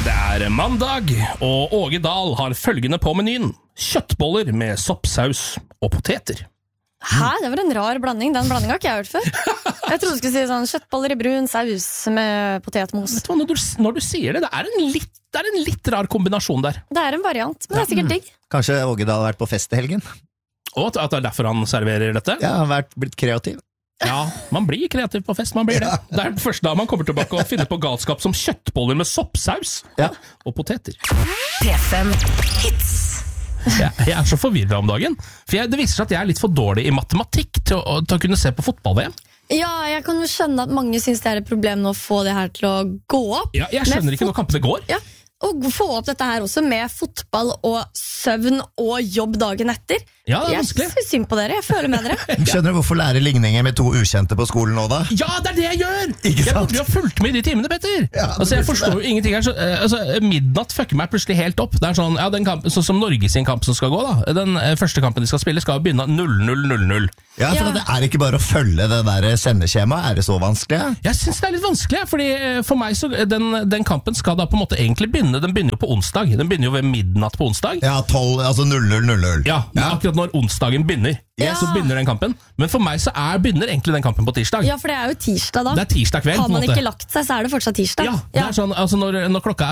Det mandag, og Åge Dahl har følgende på menyen. Kjøttboller med soppsaus og poteter. Hæ? Det var en rar blanding. Den blandingen har ikke jeg hørt før. Jeg trodde du skulle si sånn kjøttboller i brun saus med potetmos. Vet du hva, når du sier det, det er en litt rar kombinasjon der. Det er en variant, men det er sikkert digg. Kanskje Åge Dahl har vært på fest i helgen. Og at det er derfor han serverer dette? Ja, han har blitt kreativ. Ja, man blir kreativ på fest, man blir det. Det er først da man kommer tilbake og finner på galskap som kjøttboller med soppsaus og poteter. P5 Hits. Jeg er så forvirret om dagen, for det viser seg at jeg er litt for dårlig i matematikk til å kunne se på fotball-VM. Ja, jeg kan jo skjønne at mange synes det er et problem nå å få det her til å gå opp. Ja, jeg skjønner ikke når kampene går. Ja, og få opp dette her også med fotball og søvn og jobb dagen etter. Ja, det er jeg vanskelig. synes synd på dere, jeg føler med dere. Skjønner du hvorfor lære ligninger med to ukjente på skolen nå da? Ja, det er det jeg gjør! Ikke sant? Jeg burde jo ha fulgt med i de timene, Petter. Ja, jeg forstår jo ingenting her. Midnatt fucker meg plutselig helt opp. Det er sånn, den kampen, sånn som Norge sin kamp som skal gå da. Den første kampen de skal spille skal begynne 00:00. Ja, for det er ikke bare å følge det der sendeskjemaet. Er det så vanskelig? Jeg synes det er litt vanskelig, fordi for meg så den kampen skal da på en måte egentlig begynne. Den begynner jo på onsdag. Den begynner jo ved midnatt på onsdag. Ja, 12, altså 00:00. Ja, akkurat når onsdagen begynner. Så begynner den kampen. Men for meg så begynner egentlig den kampen på tirsdag. Ja, for det er jo tirsdag da. Det er tirsdag kveld. Har man ikke lagt seg, så er det fortsatt tirsdag. Ja, det er sånn, altså når klokka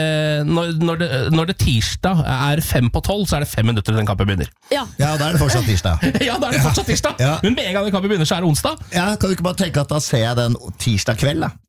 når det tirsdag er 11:55, så er det 5 minutter til den kampen begynner. Ja, da er det fortsatt tirsdag. Ja, da er det fortsatt tirsdag. Ja. Men med en gang den kampen begynner, så er det onsdag. Ja, kan du ikke bare tenke at da ser jeg den tirsdag kveld da?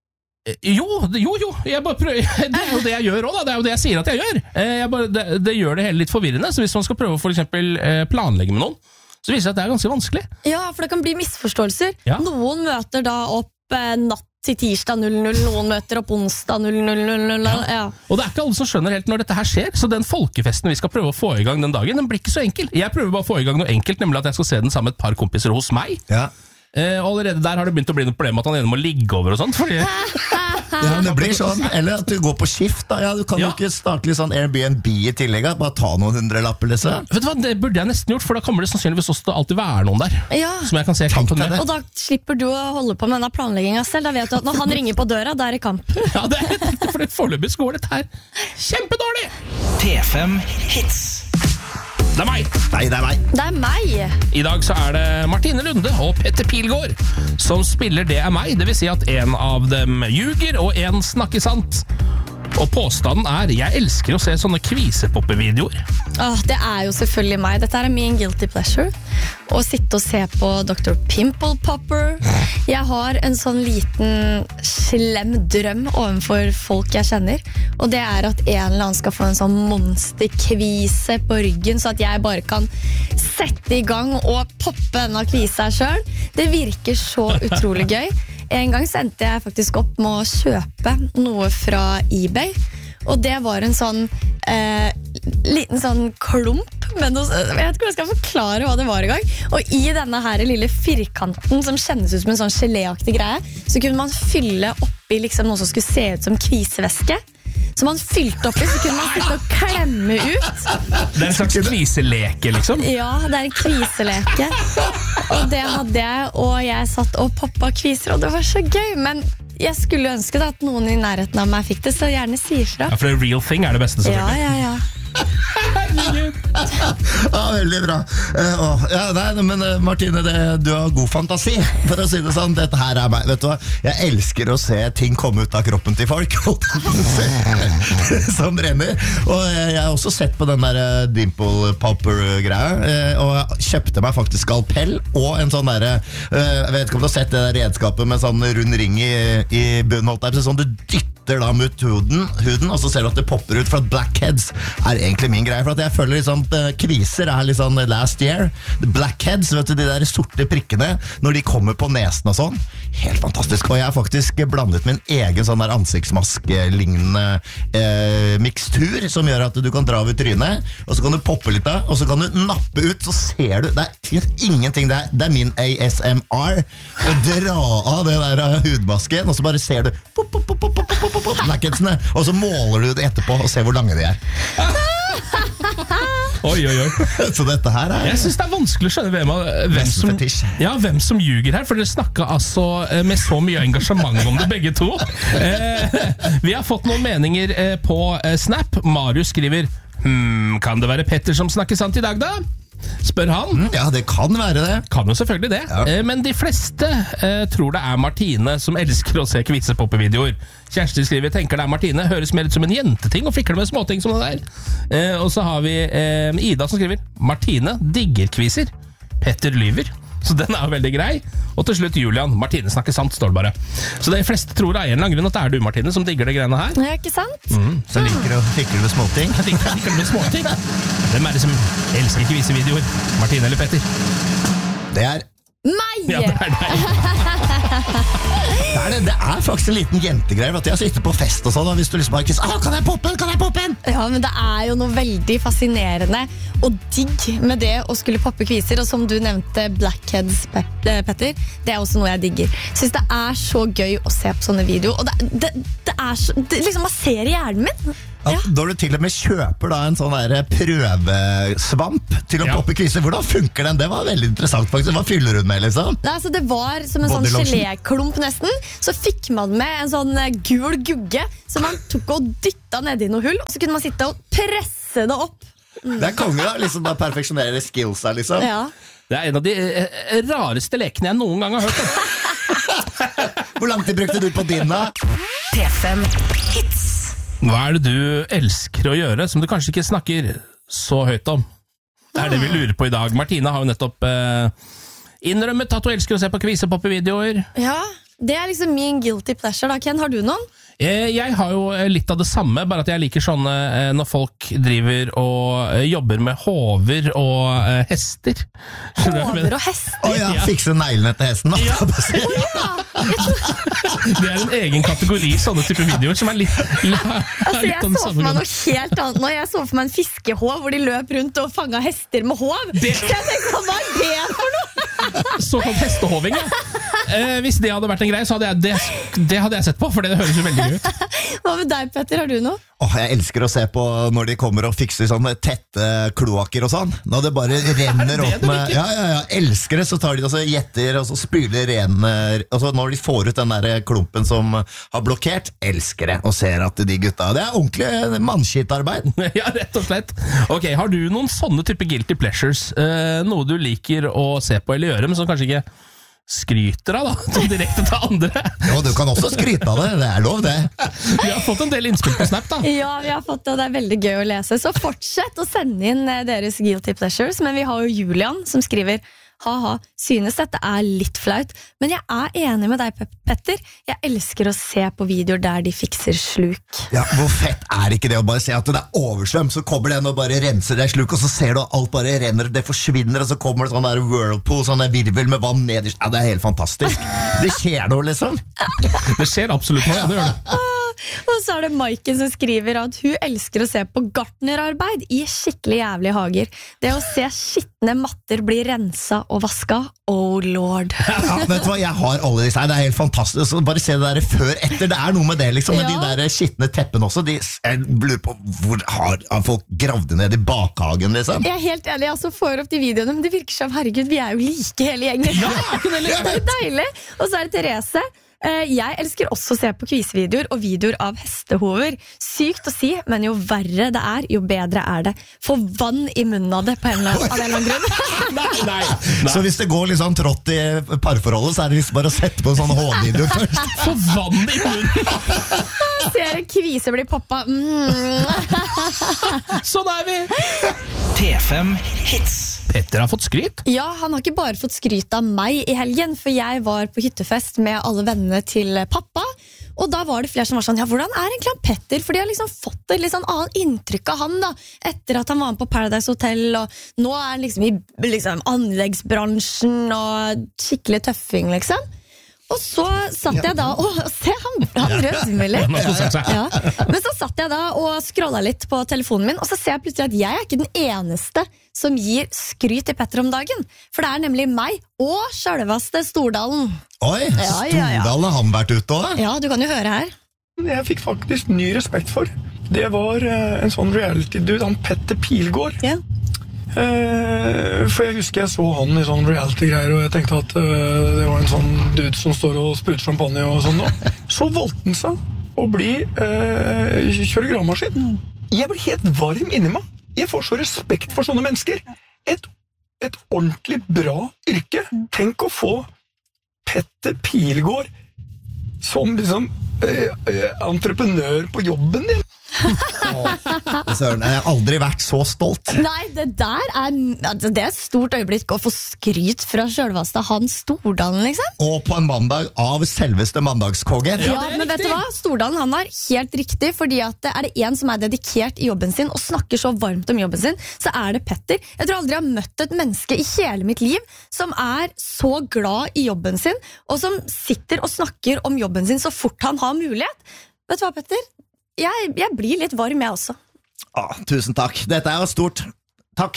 Jo, jeg bare prøver. Det er jo det jeg gjør også da. Det er jo det jeg sier at jeg gjør. Det gjør det hele litt forvirrende. Så hvis man skal prøve å for eksempel planlegge med noen, så viser det at det er ganske vanskelig. Ja, for det kan bli misforståelser. Ja. Noen møter da opp natt til tirsdag 00, noen møter opp onsdag 00:00. Ja. Og det er ikke alle som skjønner helt når dette her skjer. Så den folkefesten vi skal prøve å få i gang den dagen, den blir ikke så enkel. Jeg prøver bare å få i gang noe enkelt, nemlig at jeg skal se den sammen med et par kompiser hos meg. Ja. Allerede der har det begynt å bli noe problem at han ene må ligge over og sånt, fordi Ja, det blir sånn. Eller at du går på skift da. Ja, du kan jo ikke starte litt sånn Airbnb i tillegg. Bare ta noen hundrelapper liksom. Vet du hva, det burde jeg nesten gjort, for da kommer det sannsynligvis også til å alltid være noen der som jeg kan se kampen med. Og da slipper du å holde på med denne planleggingen selv. Da vet du at når han ringer på døra, da er det kamp. Ja, det er riktig, for foreløpig går dette her kjempedårlig. P5 Hits. Det er meg. Nei, det er meg. Det er meg. I dag så er det Martine Lunde og Petter Pilgaard som spiller Det er meg. Det vil si at en av dem ljuger og en snakker sant. Og påstanden er: jeg elsker å se sånne kvisepoppevideoer. Det er jo selvfølgelig meg. Dette er min guilty pleasure. Å sitte og se på Dr. Pimple Popper. Jeg har en sånn liten slem drøm overfor folk jeg kjenner. Og det er at en eller annen skal få en sånn monsterkvise på ryggen, så at jeg bare kan sette i gang og poppe denne kvisa selv. Det virker så utrolig gøy. En gang så endte jeg faktisk opp med å kjøpe noe fra eBay. Og det var en sånn liten sånn klump, men jeg vet ikke hvordan jeg skal forklare hva det var en gang. Og i denne her lille firkanten som kjennes ut som en sånn geléaktig greie, så kunne man fylle oppi liksom noe som skulle se ut som kvisevæske. Så man fylte oppi, så kunne man sitte og klemme ut. Det er en slags kviseleke, liksom? Ja, det er en kviseleke. Og det hadde jeg, og jeg satt og poppet kviser, og det var så gøy. Men jeg skulle ønske da at noen i nærheten av meg fikk det, så gjerne sier fra. Ja, for det real thing er det beste, selvfølgelig. Ja. Veldig bra. Men Martine, du har god fantasi, for å si det sånn. Dette her er meg, vet du hva? Jeg elsker å se ting komme ut av kroppen til folk som renner. Og jeg har også sett på den der Dimple Popper-greia, og kjøpte meg faktisk skalpell og en sånn der, jeg vet ikke om du har sett det der redskapet med sånn rund ring i bunnen, holdt jeg på, sånn du dytter da mot huden, og så ser du at det popper ut, for at blackheads er egentlig min greie, for at jeg føler liksom kviser er litt sånn last year. Blackheads, vet du, de der sorte prikkene når de kommer på nesen og sånn, helt fantastisk. Og jeg har faktisk blandet min egen sånn der ansiktsmaske-lignende mikstur, som gjør at du kan dra over trynet, og så kan du poppe litt av, og så kan du nappe ut, så ser du, det er ingenting, det er min ASMR, å dra av det der hudmasken, og så bare ser du blackheadsene, og så måler du det etterpå og ser hvor lange de er. Oi. Så dette her er Jeg synes det er vanskelig å skjønne hvem som ljuger her, for dere snakket altså med så mye engasjement om det begge to. Vi har fått noen meninger på Snap. Marius skriver, kan det være Petter som snakker sant i dag da? Spør han. Ja, det kan være det. Kan jo selvfølgelig det. Ja. Men de fleste tror det er Martine som elsker å se kvisepoppevideoer. Kjersti skriver, tenker det er Martine. Høres mer ut som en jenteting og fikler med småting som det der. Og så har vi Ida som skriver, Martine digger kviser. Petter lyver. Så den er jo veldig grei. Og til slutt Julian, Martine snakker sant, står det bare. Så de fleste tror det er en eller annen grunn at det er du, Martine, som digger det greiene her. Ja, ikke sant? Så liker å fikle med småting. Jeg liker det med småting. Hvem er det som elsker kvisevideoer? Martine eller Petter? Det er Meg! Ja, det er deg. Det er faktisk en liten jentegreie. At jeg sitter på fest og sånn, og hvis du liksom har kan jeg poppe den? Ja, men det er jo noe veldig fascinerende og digg med det å skulle poppe kviser. Og som du nevnte, Blackheads, Petter, det er også noe jeg digger. Synes det er så gøy å se på sånne videoer. Og det er så, liksom man ser i hjernen min. Ja. Når du til og med kjøper da en sånn der prøvesvamp til å poppe kviser, hvordan funker den? Det var veldig interessant faktisk. Hva fyller hun med liksom? Nei, altså det var som en sånn geléklump nesten. Så fikk man med en sånn gul gugge som man tok og dyttet ned i noe hull, og så kunne man sitte og presse det opp. Det er konge da, liksom da perfeksjonerer skillsa liksom. Ja. Det er en av de rareste lekene jeg noen gang har hørt. Hvor lang tid brukte du på din da? P5 Hits. Hva er det du elsker å gjøre som du kanskje ikke snakker så høyt om? Det er det vi lurer på i dag. Martine har jo nettopp innrømmet at du elsker å se på kvisepoppevideoer. Ja, det er liksom min guilty pleasure da. Ken, har du noen? Jeg har jo litt av det samme, bare at jeg liker sånne når folk driver og jobber med hover og hester. Hover og hester? Ja, fikse neglene til hesten da. Det er en egen kategori, sånne type videoer som er litt Altså, jeg av det så samme for meg grunn. noe helt annet nå. Jeg så for meg en fiskehov hvor de løp rundt og fanget hester med hov. Så jeg tenkte, hva er det for noe? Såkalt hestehoving, ja. Hvis det hadde vært en greie, så hadde det hadde jeg sett på, for det høres jo veldig gøy ut. Hva med deg, Petter? Har du noe? Jeg elsker å se på når de kommer og fikser sånne tette kloakker og sånn. Når det bare renner opp med elsker det, så tar de og så gjetter og så spyler renner. Og så når de får ut den der klumpen som har blokkert, elsker det og ser at de gutta, det er ordentlig mannskittarbeid. Ja, rett og slett. Ok, har du noen sånne type guilty pleasures? Noe du liker å se på eller gjøre, men som kanskje ikke skryter av da, som direkte til andre? Jo, du kan også skryte av det, det er lov det. Vi har fått en del innspill på Snap da. Ja, vi har fått det, og det er veldig gøy å lese. Så fortsett å sende inn deres guilty pleasures. Men vi har jo Julian som skriver, haha, synes dette er litt flaut, men jeg er enig med deg, Petter. Jeg elsker å se på videoer der de fikser sluk. Ja, hvor fett er ikke det å bare se at det er oversvøm, så kommer den og bare renser deg sluk, og så ser du at alt bare renner, det forsvinner, og så kommer det sånn der whirlpool, sånn der virvel med vann nederst. Ja, det er helt fantastisk. Det skjer noe, liksom. Det skjer absolutt noe, ja, det gjør det. Og så er det Maiken som skriver at hun elsker å se på gartnerarbeid i skikkelig jævlige hager. Det å se skittende matter bli rensa og vaska, oh lord. Ja, vet du hva, jeg har alle disse her, det er helt fantastisk. Så bare se det der før, etter, det er noe med det liksom. Men de der skittende teppene også, jeg lurer på hvor har folk gravd ned i bakhagen liksom. Jeg er helt enig, jeg også får opp de videoene, men det virker som, herregud, vi er jo like hele gjengen. Ja, ikke det litt? Det er deilig. Og så er det Therese. Jeg elsker også å se på kvisevideoer og videoer av hestehover. Sykt å si, men jo verre det er, jo bedre er det. Få vann i munnen av det på en eller annen grunn. Nei. Så hvis det går litt sånn trått i parforholdet, så er det liksom bare å sette på en sånn hårvideo først. Få vann i munnen. Ser en kvise bli poppa. Sånn er vi. P5 Hits. Petter har fått skryt. Ja, han har ikke bare fått skryt av meg i helgen, for jeg var på hyttefest med alle vennene til pappa, og da var det flere som var sånn, ja, hvordan er egentlig han Petter? For de har liksom fått et litt sånn annet inntrykk av han da, etter at han var med på Paradise Hotel, og nå er han liksom i anleggsbransjen og skikkelig tøffing liksom. Og så satt jeg da og se, han rødmer litt. Ja. Men så satt jeg da og scrollet litt på telefonen min, og så ser jeg plutselig at jeg er ikke den eneste som gir skryt til Petter om dagen. For det er nemlig meg og selveste Stordalen. Oi, Stordalen har han vært ute også? Ja, du kan jo høre her. Jeg fikk faktisk ny respekt for. det var en sånn reality-dude, han Petter Pilgaard. Ja. For jeg husker jeg så han i sånn reality-greier, og jeg tenkte at det var en sånn dude som står og spruter champagne og sånn. Så valgte han seg å kjøre gravemaskin. Jeg blir helt varm inni meg. Jeg får så respekt for sånne mennesker. Et ordentlig bra yrke. Tenk å få Petter Pilgaard som liksom entreprenør på jobben din. Søren, jeg har aldri vært så stolt. Nei, det er et stort øyeblikk å få skryt fra selveste Hans Stordalen, liksom. Og på en mandag av selveste mandagskongen. Ja, men vet du hva? Stordalen han har helt riktig, fordi at er det en som er dedikert i jobben sin og snakker så varmt om jobben sin, så er det Petter. Jeg tror aldri jeg har møtt et menneske i hele mitt liv som er så glad i jobben sin, og som sitter og snakker om jobben sin så fort han har mulighet. Vet du hva, Petter? Jeg blir litt varm, jeg også. Tusen takk. Dette er jo stort. Takk.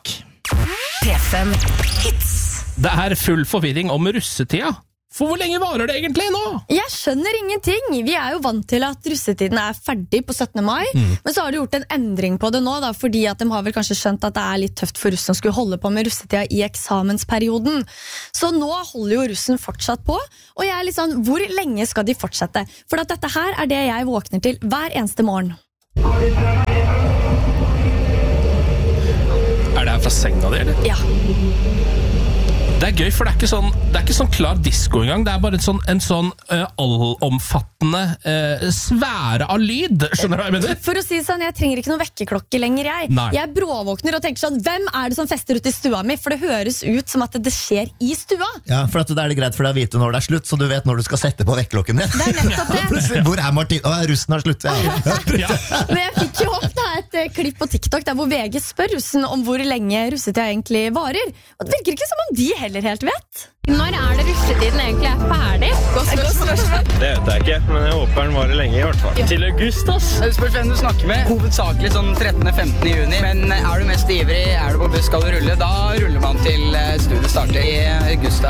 P5 Hits. Det er full forvirring om russetida. For hvor lenge varer det egentlig nå? Jeg skjønner ingenting. Vi er jo vant til at russetiden er ferdig på 17. mai, men så har de gjort en endring på det nå, da, fordi at de har vel kanskje skjønt at det er litt tøft for russ som skulle holde på med russetida i eksamensperioden. Så nå holder jo russen fortsatt på, og jeg er litt sånn, hvor lenge skal de fortsette? For at dette her er det jeg våkner til hver eneste morgen. Er det her fra senga di, eller? Ja. Det er gøy, for det er ikke sånn klar disco engang. Det er bare en sånn allomfattende sfære av lyd. Skjønner du hva jeg mener? For å si det sånn, jeg trenger ikke noen vekkerklokke lenger, jeg. Nei. Jeg bråvåkner og tenker sånn, hvem er det som fester ut i stua mi? For det høres ut som at det skjer i stua. Ja, for at det er det greit for deg å vite når det er slutt, så du vet når du skal sette på vekkerklokken din. Det er nettopp det. Hvor er Martin? Russen har sluttet. Ja. Men jeg fikk jo opp et klipp på TikTok der hvor VG spør russen om hvor lenge russetida egentlig varer. Og det virker ikke som om de heller helt vet. Når er det russetiden egentlig er ferdig? Godt spørsmål. Det vet jeg ikke, men jeg håper den varer lenge i hvert fall. Til august, ass. Du spørs hvem du snakker med. Hovedsakelig sånn 13.-15. juni. Men er du mest ivrig, er du på buss, skal du rulle, da ruller man til studiet starter i august.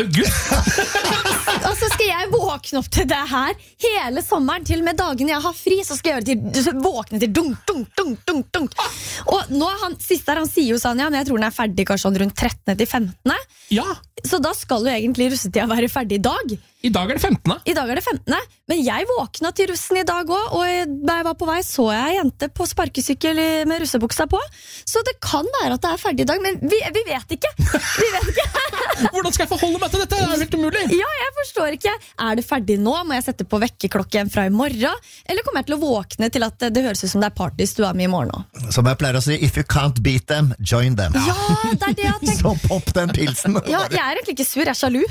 Og så skal jeg våkne opp til det her hele sommeren. Til og med dagene jeg har fri, så skal jeg våkne til dunk, dunk, dunk, dunk, dunk. Og nå siste her, han sier jo sånn, ja, men jeg tror den er ferdig kanskje sånn rundt 13. til 15. Ja. Så da skal jo egentlig russetida være ferdig i dag. I dag er det 15. I dag er det 15. Men jeg våkna til russen i dag også, og da jeg var på vei så jeg jente på sparkesykkel med russebuksa på. Så det kan være at det er ferdig i dag, men vi vet ikke. Vi vet ikke. Hvordan skal jeg forholde meg til dette? Det er helt umulig. Ja, jeg forstår ikke. Er det ferdig nå? Må jeg sette på vekkerklokken fra i morgen? Eller kommer jeg til å våkne til at det høres ut som det er party i stua mi i morgen nå? Som jeg pleier å si, if you can't beat them, join them. Ja, det er det jeg har tenkt. Så popp den pilsen. Ja, jeg er egentlig ikke sur, jeg er sjalu.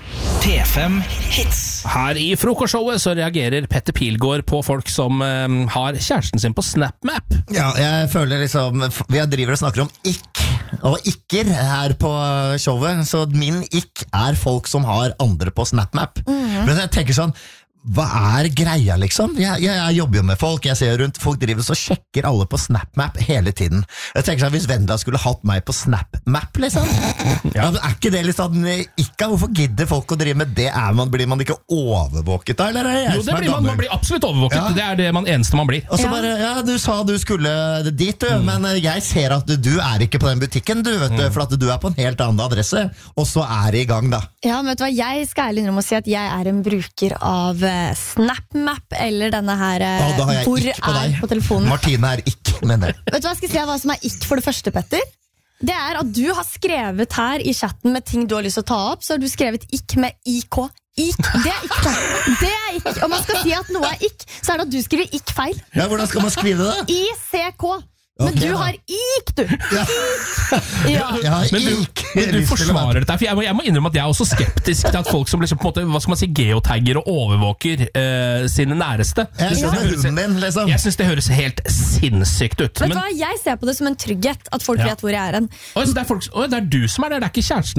P5 Hits. Her i frokostshowet så reagerer Petter Pilgaard på folk som har kjæresten sin på SnapMap. Ja, jeg føler liksom vi driver og snakker om ikk og ikker her på showet, så min ikk er folk som har andre på SnapMap. Men jeg tenker sånn, hva er greia liksom? Jeg jobber jo med folk, jeg ser rundt, folk driver så sjekker alle på SnapMap hele tiden. Jeg tenker sånn, hvis Vendela skulle hatt meg på SnapMap liksom, ja, er ikke det liksom ikke, hvorfor gidder folk å drive med det? Blir man ikke overvåket da, eller er det jeg Jo, som det er blir gammel? man blir absolutt overvåket, Ja. det er det eneste man blir. Og så bare, ja, du sa du skulle dit, men jeg ser at du er ikke på den butikken, du vet du, for at du er på en helt annen adresse, og så er det i gang da. Ja, men vet du hva, jeg skal ærlig innrømme å si at jeg er en bruker av SnapMap, eller denne her Da har jeg hvor ikk på er deg. på telefonen. Martine er ikk, mener jeg. Vet du hva, skal jeg si hva som er ikk for det første, Petter? Det er at du har skrevet her i chatten med ting du har lyst til å ta opp, så har du skrevet ikk med IK. Ikk, det er ikk. Det er ikk. Om man skal si at noe er ikk, så er det at du skriver ikk feil. Ja, hvordan skal man skrive det da? ICK. Men Ok, du da. har ikk, du. Ja. Ja. Jeg har Men ikk. du forsvarer dette, for jeg må innrømme at jeg er også skeptisk til at folk som liksom, på en måte, hva skal man si, geotagger og overvåker sine næreste. Jeg Det skjønner høres- hunden din, liksom. Jeg synes det høres helt sinnssykt ut. Vet du Men, hva, jeg ser på det som en trygghet at folk Ja. vet hvor jeg er hen. så det er du som er der, det er ikke kjæresten din.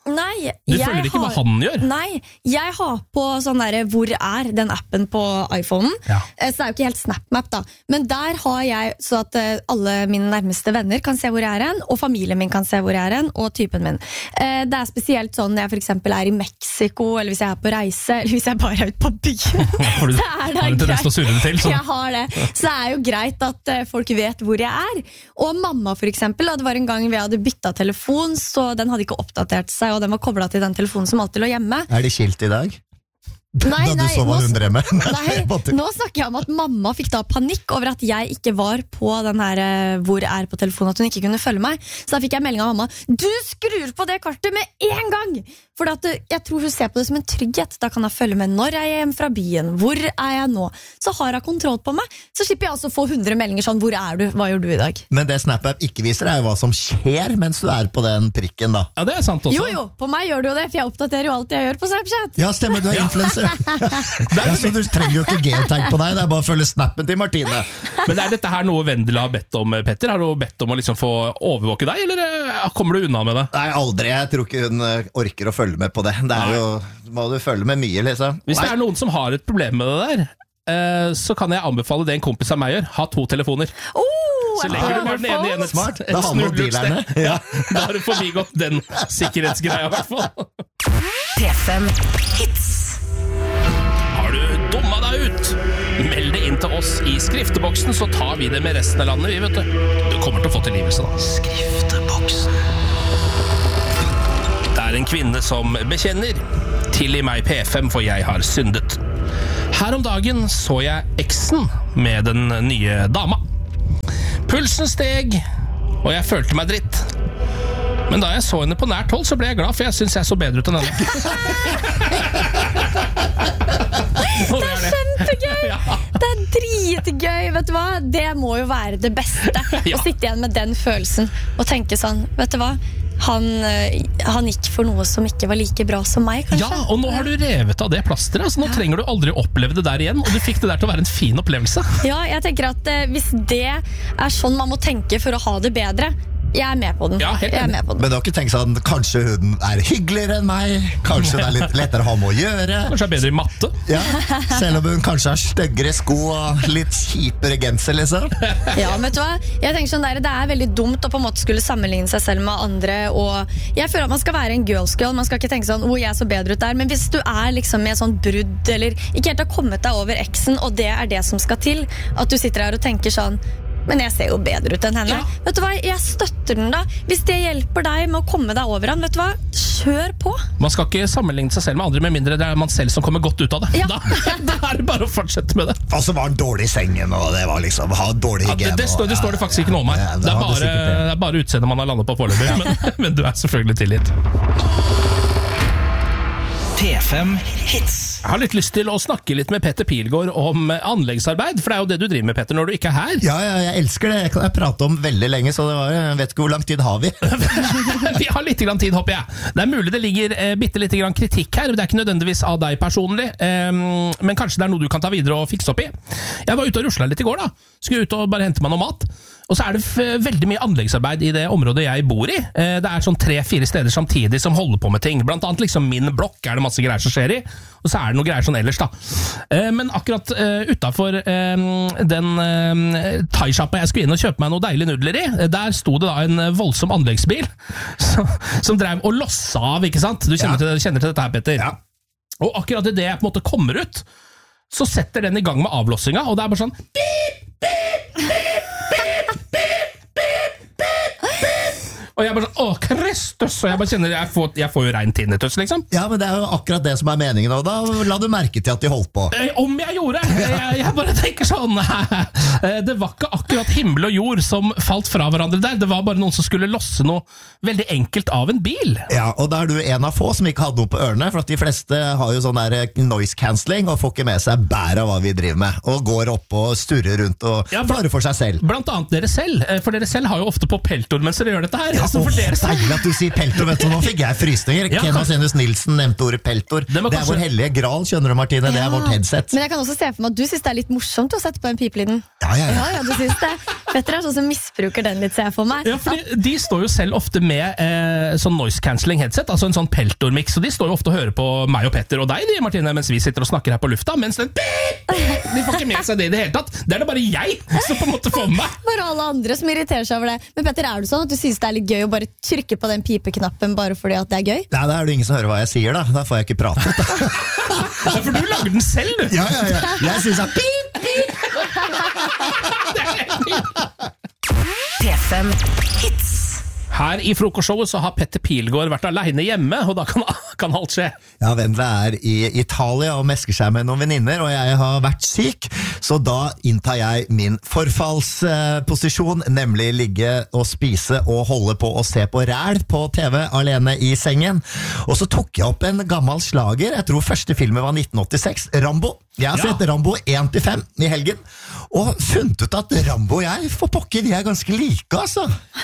Nei, Du følger ikke hva han gjør? Nei, jeg har på sånn der Hvor er den appen på iPhonen. Ja. Så det er jo ikke helt SnapMap da. Men der har jeg så at alle mine nærmeste venner kan se hvor jeg er hen, og familien min kan se hvor jeg er hen, og typen min. Det er spesielt sånn når jeg for eksempel er i Mexico, eller hvis jeg er på reise, eller hvis jeg bare er ute på byen. Har du en tendens til å surre det til? Sånn? Jeg har det. Så det er jo greit at folk vet hvor jeg er. Og mamma for eksempel, det var en gang vi hadde byttet telefon, så den hadde ikke oppdatert seg, og den var koblet til den telefonen som alltid lå hjemme. Er de skilt i dag? Nei, da du så hva hun drev med? Nå snakker jeg om at mamma fikk da panikk over at jeg ikke var på den her hvor er på telefonen, at hun ikke kunne følge meg. Så da fikk jeg melding av mamma: du skrur på det kartet med en gang! For at jeg tror hun ser på det som en trygghet. Da kan jeg følge med når jeg er hjemme fra byen. Hvor er jeg nå? Så har hun kontroll på meg. Så slipper jeg altså å få 100 meldinger sånn: hvor er du? Hva gjør du i dag? Men det SnapApp ikke viser er jo hva som skjer mens du er på den prikken da. Ja, det er sant også. Jo, på meg gjør du jo det, for jeg oppdaterer jo alt jeg gjør på Snapchat. Ja, stemmer, du er influencer. Ja, så du trenger jo ikke geotag på deg, det er bare å følge snappen til Martine. Men er dette her noe Vendela har bedt om, Petter? Har du bedt om å liksom få overvåke deg, eller kommer du unna med det? Nei, aldri. Jeg tror ikke hun orker å følge med på det. Det er jo, må du følge med mye, liksom. Hvis det er noen som har et problem med det der, så kan jeg anbefale det en kompis av meg gjør. Ha 2 telefoner. Så legger du bare den ene igjen. Smart. Da har man dealerne. Ja, da har du forbigått den sikkerhetsgreia, i hvert fall. P5 Hits. Har du dumma deg ut? Meld det inn til oss i skrifteboksen, så tar vi det med resten av landet, vi, vet du. Du kommer til å få tilgivelse, da. Skrifteboksen. Det er en kvinne som bekjenner: tilgi meg P5, for jeg har syndet. Her om dagen så jeg eksen med den nye dama. Pulsen steg, og jeg følte meg dritt. Men da jeg så henne på nært hold, så ble jeg glad, for jeg synes jeg så bedre ut enn henne. Det er kjempegøy! Det er dritgøy, vet du hva? Det må jo være det beste. Å sitte igjen med den følelsen og tenke sånn: vet du hva? Han gikk for noe som ikke var like bra som meg, kanskje. Ja, og nå har du revet av det plasteret, så nå trenger du aldri oppleve det der igjen. Og du fikk det der til å være en fin opplevelse. Ja, jeg tenker at hvis det er sånn man må tenke for å ha det bedre, jeg er med på den. Ja, helt jeg er med på den. Men du har ikke tenkt sånn: kanskje hun er hyggeligere enn meg? Kanskje det er litt lettere å ha med å gjøre? Kanskje er bedre i matte? Ja, selv om hun kanskje har styggere sko og litt kjipere genser, liksom. Ja, vet du hva? Jeg tenker sånn der, det er veldig dumt å på en måte skulle sammenligne seg selv med andre, og jeg føler at man skal være en girls girl. Man skal ikke tenke sånn: jeg så bedre ut der. Men hvis du er liksom med sånn brudd, eller ikke helt har kommet deg over eksen, og det er det som skal til, at du sitter her og tenker sånn: men jeg ser jo bedre ut enn henne. Ja. Vet du hva, jeg støtter den da. Hvis det hjelper deg med å komme deg over han, vet du hva, kjør på. Man skal ikke sammenligne seg selv med andre, med mindre det er man selv som kommer godt ut av det. Ja. Da er det bare å fortsette med det. Og så var han dårlig i sengen, og det var liksom, ha dårlig hygiene. Det står det faktisk ikke noe om her. Det er bare utseendet man har landet på foreløpig, men du er selvfølgelig tilgitt. P5 Hits. Jeg har litt lyst til å snakke litt med Petter Pilgaard om anleggsarbeid, for det er jo det du driver med, Petter, når du ikke er her. Ja, jeg elsker det. Jeg kan prate om veldig lenge, så jeg vet ikke hvor lang tid har vi. Vi har litt tid, håper jeg. Det er mulig det ligger bitte litt kritikk her, det er ikke nødvendigvis av deg personlig, men kanskje det er noe du kan ta videre og fikse opp i. Jeg var ute og rusla litt i går da. Skulle ut og bare hente meg noe mat. Og så er det veldig mye anleggsarbeid i det området jeg bor i. Det er sånn 3-4 steder samtidig som holder på med ting. Blant annet liksom min blokk er det masse greier som skjer i, og så er det noe greier sånn ellers da. Men akkurat utenfor den thai-shoppa jeg skulle inn og kjøpe meg noe deilig nudler i, der sto det da en voldsom anleggsbil som drev og lossa av, ikke sant? Du kjenner til dette her, Petter. Ja. Og akkurat i det jeg på en måte kommer ut, så setter den i gang med avlossinga, og det er bare sånn beep, beep, beep. Og jeg bare sånn, Kristus, og jeg bare kjenner, jeg får jo rein tinnitus, liksom. Ja, men det er jo akkurat det som er meningen, og da la du merke til at de holdt på. Om jeg gjorde, jeg bare tenker sånn, det var ikke akkurat himmel og jord som falt fra hverandre der, det var bare noen som skulle losse noe veldig enkelt av en bil. Ja, og da er du en av få som ikke hadde noe på ørene, for at de fleste har jo sånn der noise cancelling, og får ikke med seg bæret av hva vi driver med, og går opp og sturrer rundt og klarer for seg selv. Blant annet dere selv, for dere selv har jo ofte på peltor mens dere gjør dette her. Ja, deilig at du sier peltor, vet du, nå fikk jeg frysninger. Ken Vasenius Nilsen nevnte ordet peltor. Det er vår hellige gral, skjønner du, Martine, det er vårt headset. Men jeg kan også se for meg at du synes det er litt morsomt å sette på en pipelyden. Ja. Du synes det. Petter sånn som misbruker den litt, ser jeg for meg. Ja, fordi de står jo selv ofte med sånn noise cancelling headset, altså en sånn peltormix, og de står jo ofte og hører på meg og Petter og deg, de, Martine, mens vi sitter og snakker her på lufta, mens den de får ikke med seg det i det hele tatt. Det det bare jeg som på en måte får med meg. Bare alle andre som irriterer seg over det. Men Petter, du sånn at du synes det litt gøy å bare trykke på den pipeknappen bare fordi at det gøy? Nei, da det ingen som hører hva jeg sier, da. Da får jeg ikke prate. Ja, for du lager den selv, du. Ja. Jeg synes at pip, pip. P5 Hits. Her i frokostshowet så har Petter Pilgaard vært alene hjemme, og da kan alt skje. Ja, Vendela i Italia og mesker seg med noen venninner, og jeg har vært syk, så da inntar jeg min forfallsposisjon, nemlig ligge og spise og holde på å se på ræl på TV alene i sengen. Og så tok jeg opp en gammel slager, jeg tror første filmen var 1986, Rambo. Jeg har sett Rambo 1-5 i helgen, og funnet ut at Rambo og jeg, for pokker, vi ganske like, altså.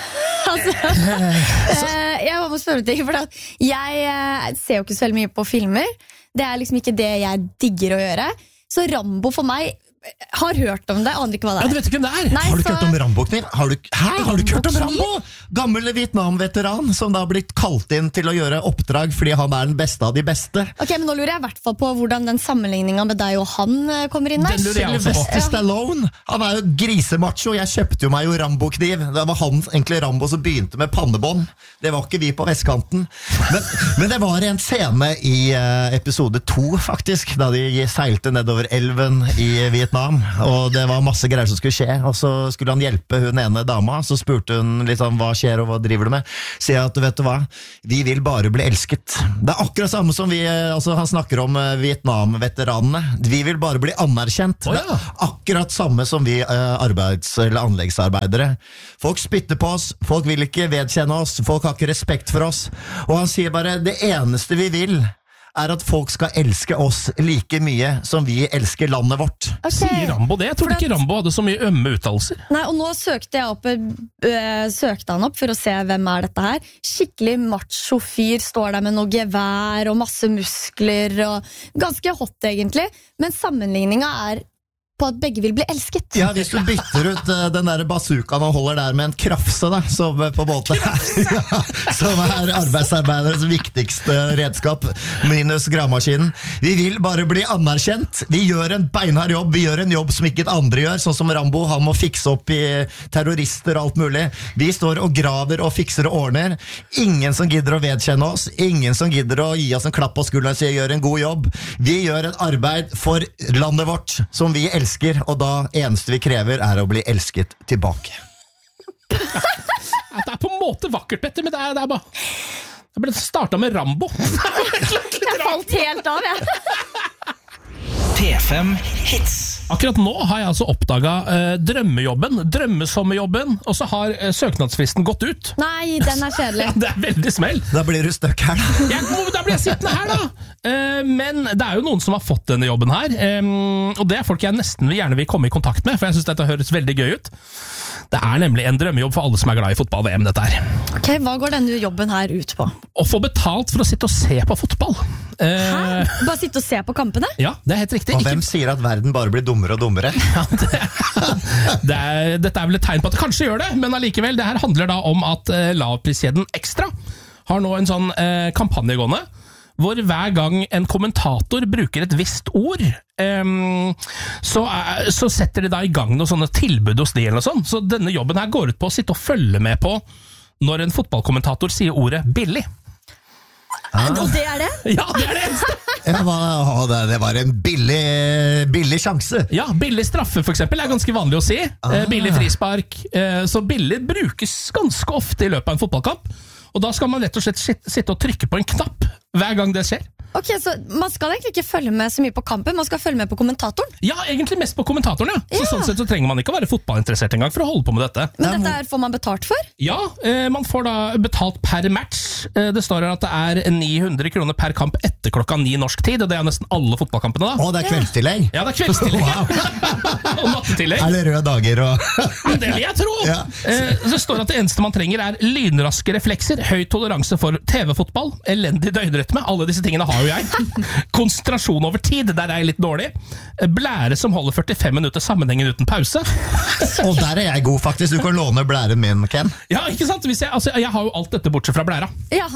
Jeg må spørre deg, for jeg ser jo ikke så veldig mye på filmer. Det liksom ikke det jeg digger å gjøre. Så Rambo for meg har hørt om det, aner ikke hva det Ja, du vet ikke hvem det Nei, har du ikke hørt om Rambo-kniv? Har du ikke hørt om Rambo? Gammel Vietnam-veteran som da har blitt kalt inn til å gjøre oppdrag fordi han den beste av de beste. Ok, men nå lurer jeg i hvert fall på hvordan den sammenligningen med deg og han kommer inn der. Den lurer jeg også på. Sylvester Stallone, han jo grisemacho. Jeg kjøpte jo meg jo Rambo-kniv. Det var han egentlig Rambo som begynte med pannebånd. Det var ikke vi på vestkanten. Men det var en scene i episode 2 faktisk, da de seilte nedover elven i Vietnam. Og det var masse greier som skulle skje. Og så skulle han hjelpe hun ene dama. Så spurte hun litt om hva skjer og hva driver du med. Sier at vet du hva, vi vil bare bli elsket. Det akkurat samme som vi, altså han snakker om Vietnam-veteranene. Vi vil bare bli anerkjent. Det akkurat samme som vi eller anleggsarbeidere. Folk spytter på oss, folk vil ikke vedkjenne oss, folk har ikke respekt for oss. Og han sier bare, det eneste vi vil at folk skal elske oss like mye som vi elsker landet vårt. Okay. Sier Rambo det? Jeg trodde ikke Rambo hadde så mye ømme uttalelser. Nei, og nå søkte han opp for å se hvem dette her. Skikkelig macho fyr, står der med noe gevær og masse muskler og ganske hot egentlig, men sammenligningen på at begge vil bli elsket. Ja, hvis du bytter ut den der bazookaen og holder der med en krafse da, som på båten som arbeidsarbeiderens viktigste redskap, minus gravemaskinen. Vi vil bare bli anerkjent. Vi gjør en beinhard jobb, vi gjør en jobb som ikke et andre gjør, sånn som Rambo, han må fikse opp i terrorister og alt mulig. Vi står og graver og fikser og ordner. Ingen som gidder å vedkjenne oss, ingen som gidder å gi oss en klapp på skulderen og si gjør en god jobb. Vi gjør et arbeid for landet vårt, som vi elsker, og da eneste vi krever å bli elsket tilbake. Det på en måte vakkert, Petter, men det bare det ble startet med Rambo. Jeg falt helt av, jeg. P5 Hits. Akkurat nå har jeg altså oppdaget drømmesommerjobben, og så har søknadsfristen gått ut. Nei, den kjedelig. Ja, det veldig smell. Da blir du støkk her da. Da blir jeg sittende her da. Men det jo noen som har fått denne jobben her, og det folk jeg nesten gjerne vil komme i kontakt med, for jeg synes dette høres veldig gøy ut. Det nemlig en drømmejobb for alle som glad i fotball-VM, dette her. Ok, hva går denne jobben her ut på? Å få betalt for å sitte og se på fotball. Hæ? Bare sitte og se på kampene? Ja, det helt riktig. Og hvem sier at verden bare blir dummere og dummere? Ja, dette vel et tegn på at det kanskje gjør det, men allikevel, det her handler da om at lavpriskjeden Extra har nå en sånn kampanje gående, hvor hver gang en kommentator bruker et visst ord, så setter de da i gang noen sånne tilbud hos de eller noe sånt. Så denne jobben her går ut på å sitte og følge med på når en fotballkommentator sier ordet billig. Og det det? Ja, det det. Det var en billig sjanse. Ja, billig straffe for eksempel ganske vanlig å si. Billig frispark. Så billig brukes ganske ofte i løpet av en fotballkamp. Og da skal man rett og slett sitte og trykke på en knapp hver gang det skjer. Ok, så man skal egentlig ikke følge med så mye på kampen, man skal følge med på kommentatoren? Ja, egentlig mest på kommentatoren, ja. Så sånn sett så trenger man ikke å være fotballinteressert engang for å holde på med dette. Men dette får man betalt for? Ja, man får da betalt per match. Det står her at det 900 kroner per kamp etter klokka 9 norsk tid, og det nesten alle fotballkampene da. Å, det kveldstillegg? Ja, det kveldstillegg. Og nattetillegg. Det røde dager og... Ja, det vil jeg tro. Ja. Det står at det eneste man trenger lynraske reflekser, høy toleranse for TV-fotball, elendig døgnrytme. Alle disse tingene har jo jeg. Konsentrasjon over tid, der er jeg litt dårlig. Blære som holder 45 minutter sammenhengen uten pause. Og der er jeg god, faktisk. Du kan låne blæren min, Ken. Ja, ikke sant? Jeg har jo alt dette bortsett fra blæra. Ja.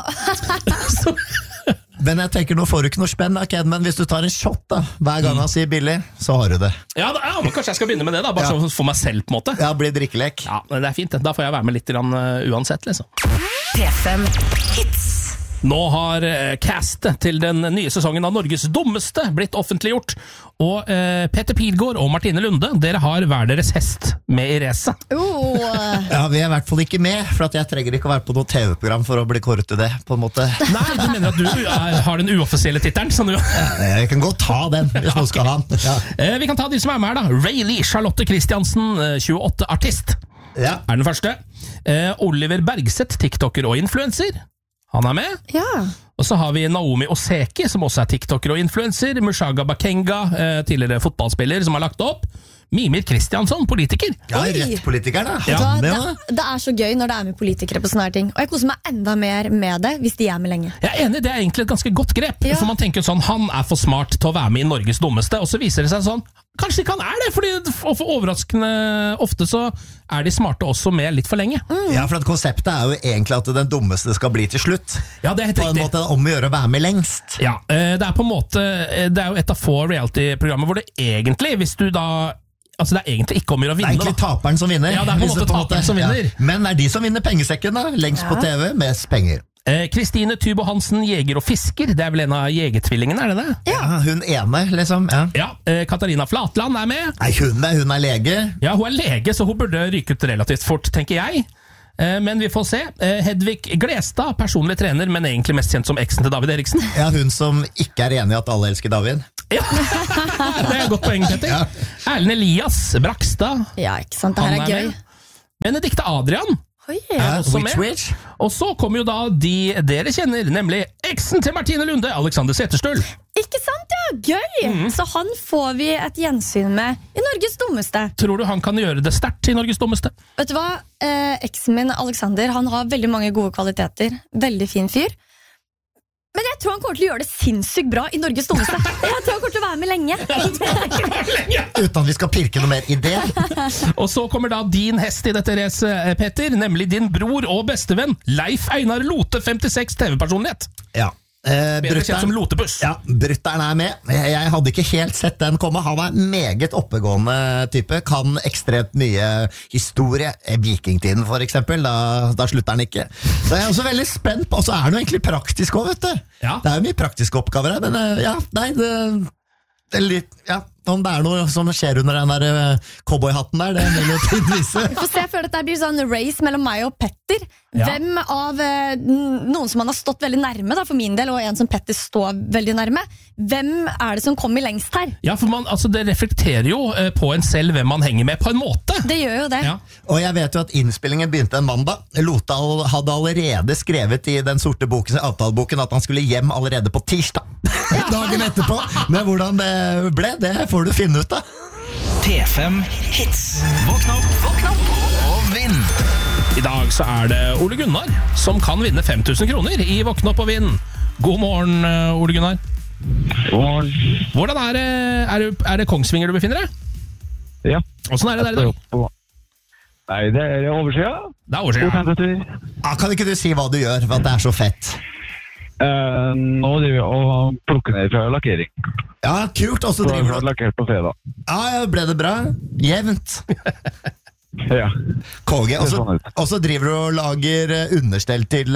Men jeg tenker, nå får du ikke noe spenn, Ken, men hvis du tar en shot da, hver gang han sier billig, så har du det. Ja, men kanskje jeg skal begynne med det da, bare så for meg selv på en måte. Ja, blir drikkelek. Ja, men det er fint, da får jeg være med litt uansett, liksom. P5 Hits. Nå har castet til den nye sesongen av Norges dummeste blitt offentliggjort, og Petter Pilgaard og Martine Lunde, dere har hver deres hest med i racet. Ja, vi er i hvert fall ikke med, for at jeg trenger ikke å være på noe TV-program for å bli kåret til det, på en måte. Nei, du mener at du har den uoffisielle tittelen, sånn du... Jeg kan godt ta den, hvis noen skal ha den. Ja. Vi kan ta de som er med her da. Rayleigh Charlotte Christiansen, 28 artist, er den første. Oliver Bergseth, TikToker og influencer. Han er med. Ja. Og så har vi Naomi Oseki, som også er TikToker og influencer. Mushaga Bakenga, tidligere fotballspiller, som har lagt opp. Mimir Kristiansson, politiker. Ja, rett politikeren da. Det er så gøy når det er med politikere på sånne her ting. Og jeg koser meg enda mer med det hvis de er med lenge. Jeg er enig, det er egentlig et ganske godt grep. For man tenker sånn, han er for smart til å være med i Norges dummeste. Og så viser det seg sånn, kanskje ikke han er det, fordi for overraskende ofte så er de smarte også med litt for lenge. Ja, for at konseptet er jo egentlig at den dummeste skal bli til slutt. Ja, det er helt riktig. På en måte om å gjøre å være med lengst. Ja, det er på en måte, det er jo et av få reality-programmer hvor det egentlig, hvis du da... Altså det er egentlig ikke om å gjøre å vinne. Det er egentlig taperen som vinner. Ja, det er på en måte taperen som vinner. Ja. Men det er de som vinner pengesekken da, lengst på TV, mest penger. Kristine Tybo Hansen, jeger og fisker. Det er vel en av jegertvillingene, er det det? Ja, hun ene, liksom. Ja, Katarina Flatland er med. Nei, hun er lege. Ja, hun er lege, så hun burde ryke ut relativt fort, tenker jeg. Men vi får se. Hedvig Glestad, personlig trener, men egentlig mest kjent som eksen til David Eriksen. Ja, hun som ikke er enig i at alle elsker David. Ja, det er et godt poeng, Petter. Ja. Erlend Elias Brakstad. Ja, ikke sant, det her er gøy. Benedikte Adrian. Er også med. Og så kommer jo da de dere kjenner, nemlig eksen til Martine Lunde, Alexander Setterstull. Ikke sant, ja, gøy! Så han får vi et gjensyn med i Norges dummeste. Tror du han kan gjøre det sterkt i Norges dummeste? Vet du hva, eksen min Alexander, han har veldig mange gode kvaliteter. Veldig fin fyr. Men jeg tror han kommer til å gjøre det sinnssykt bra i Norges dummeste. Jeg tror han kommer til å være med lenge. Uten at vi skal pirke noe mer i det. Og så kommer da din hest i dette racet, Petter, nemlig din bror og bestevenn Leif Einar Lote, 56, TV-personlighet. Ja. Bedre kjent som Lotebuss. Ja, Brytteren er med. Jeg hadde ikke helt sett den komme. Han er meget oppegående type. Kan ekstremt mye historie. Vikingtiden for eksempel, da slutter han ikke. Så jeg er også veldig spent på. Og så er det jo egentlig praktisk også, vet du. Ja. Det er jo mye praktiske oppgaver her. Men ja, nei, det er litt, ja, om det er noe som skjer under den der cowboyhatten der, det vil jo tid vise. Vi får se før dette blir sånn race mellom meg og Petter. Hvem av noen som han har stått veldig nærme, da, for min del, og en som Petter står veldig nærme, hvem er det som kommer lengst her? Ja, for det reflekterer jo på en selv hvem man henger med på en måte. Det gjør jo det. Ja. Og jeg vet jo at innspillingen begynte en mandag. Lote hadde allerede skrevet i den sorte boken, avtaleboken, at han skulle hjem allerede på tirsdag. Dagen etterpå. Men hvordan det ble, det får du finne ut da. P5 Hits. Våkn opp og vinn. I dag så er det Ole Gunnar som kan vinne 5000 kroner i Våkn opp og vinn. God morgen, Ole Gunnar. God morgen. Hvordan er det Kongsvinger du befinner deg? Ja. Hvordan er det der i dag? Nei, det er oversida. Det er oversida. Kan ikke du si hva du gjør, for at det er så fett? Nå driver vi og plukker ned fra lakkering. Ja, kult. Og så driver du lakkert på fredag. Ja, ble det bra? Jevnt. Ja. Konge. Og så driver du og lager understell til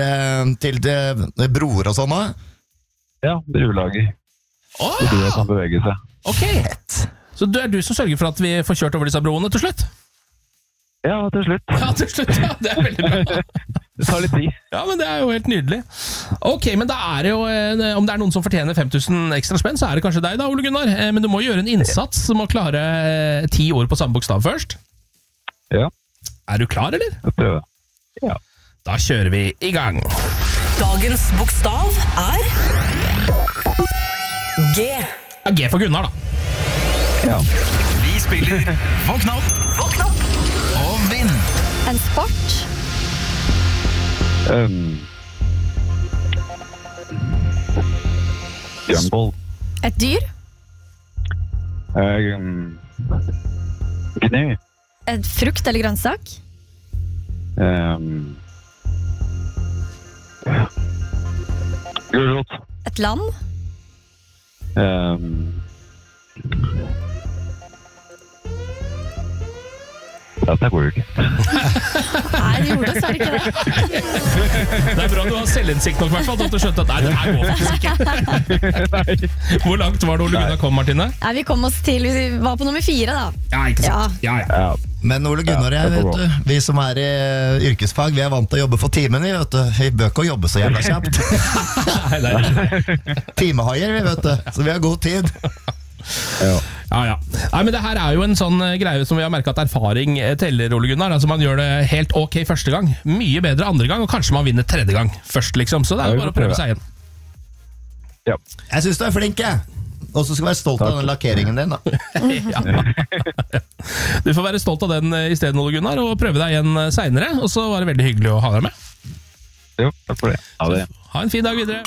bror og sånn også? Ja, drivelager. Det er det som beveger seg. Ok. Så det er du som sørger for at vi får kjørt over disse broene til slutt? Ja, til slutt. Ja, til slutt, ja. Det er veldig bra. Det tar litt tid. Ja, men det er jo helt nydelig. Ok, men da er det jo, om det er noen som fortjener 5000 ekstra spenn, så er det kanskje deg da, Ole Gunnar. Men du må gjøre en innsats, du må klare 10 ord på samme bokstav først. Ja. Er du klar, eller? Jeg prøver. Ja. Da kjører vi i gang. Dagens bokstav er G. Ja, G for Gunnar, da. Ja. Vi spiller Våkn opp og vinn. En sport. Gumball. Et dyr? Gnu. Et frukt eller grønnsak? Gulrot. Et land? Dette går jo ikke. Nei, det gjorde dessverre ikke det. Det er bra du har selvinnsikt nok, i hvert fall, til at du skjønte at nei, det her går faktisk ikke. Hvor langt var det Ole Gunnar kom, Martine? Nei, vi kom oss til, vi var på nummer 4 da. Ja, ikke sant? Ja. Men Ole Gunnar og jeg, vet du, vi som er i yrkesfag, vi er vant til å jobbe for timen, vi vet du. Vi bør ikke å jobbe så jævla kjapt. Timehaier, vi vet du, så vi har god tid. Ja. Nei, men det her er jo en sånn greie som vi har merket at erfaring teller, Ole Gunnar. Altså man gjør det helt ok første gang, mye bedre andre gang, og kanskje man vinner tredje gang først, liksom. Så det er jo bare å prøve seg igjen. Ja. Jeg synes du er flink, jeg. Og så skal du være stolt av den lakkeringen din, da. Du får være stolt av den i stedet, Ole Gunnar, og prøve deg igjen senere. Og så var det veldig hyggelig å ha deg med. Jo, takk for det. Ha det. Ha en fin dag videre.